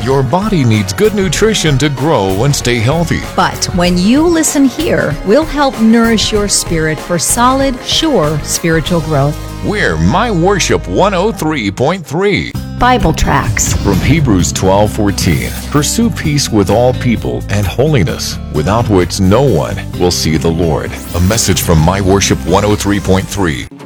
Your body needs good nutrition to grow and stay healthy. But when you listen here, we'll help nourish your spirit for solid, sure spiritual growth. We're My Worship 103.3. Bible tracts From Hebrews 12:14, pursue peace with all people and holiness, without which no one will see the Lord. A message from My Worship 103.3.